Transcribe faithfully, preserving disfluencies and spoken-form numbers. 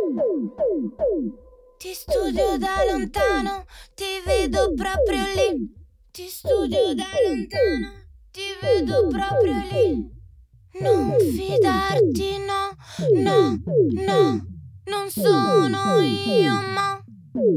Ti studio da lontano, ti vedo proprio lì. Ti studio da lontano, ti vedo proprio lì. Non fidarti, no, no, no, non sono io, ma